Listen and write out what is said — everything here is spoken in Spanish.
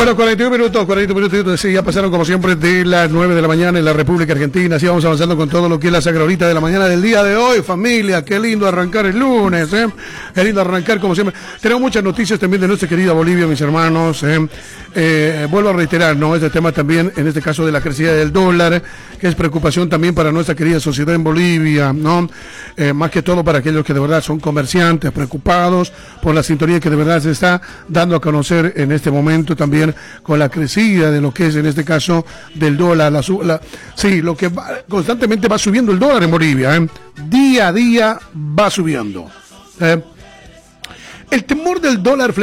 Bueno, 41 minutos, sí, ya pasaron como siempre de las 9 de la mañana en la República Argentina. Así vamos avanzando con todo lo que es la sagra ahorita de la mañana del día de hoy, familia. Qué lindo arrancar el lunes, qué lindo arrancar como siempre. Tenemos muchas noticias también de nuestra querida Bolivia, mis hermanos. Vuelvo a reiterar, ¿no? Este tema también, en este caso de la crecida del dólar, que es preocupación también para nuestra querida sociedad en Bolivia, ¿no? Más que todo para aquellos que de verdad son comerciantes, preocupados por la sintonía que de verdad se está dando a conocer en este momento también con la crecida de lo que es en este caso del dólar, lo que constantemente va subiendo el dólar en Bolivia, día a día va subiendo. El temor del dólar